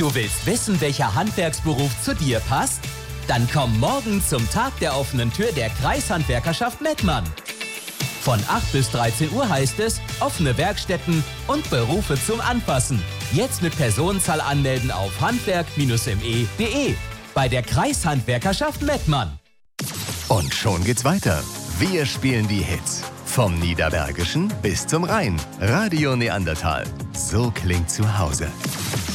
Du willst wissen, welcher Handwerksberuf zu dir passt? Dann komm morgen zum Tag der offenen Tür der Kreishandwerkerschaft Mettmann. Von 8 bis 13 Uhr heißt es offene Werkstätten und Berufe zum Anfassen. Jetzt mit Personenzahl anmelden auf handwerk-me.de bei der Kreishandwerkerschaft Mettmann. Und schon geht's weiter. Wir spielen die Hits. Vom Niederbergischen bis zum Rhein. Radio Neandertal. So klingt zu Hause.